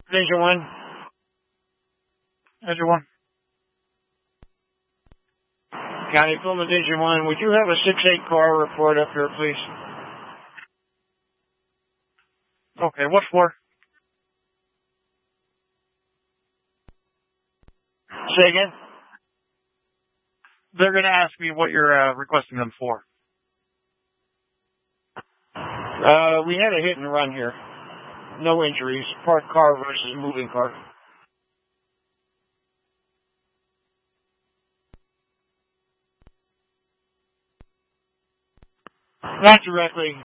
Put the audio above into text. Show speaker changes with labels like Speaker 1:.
Speaker 1: Engine 1. Engine 1. County Plymouth Engine 1. Would you have a 6-8 car report up here, please? Okay, what for? Say again? They're going to ask me what you're requesting them for. We had a hit and run here. No injuries. Parked car versus moving car. Not directly.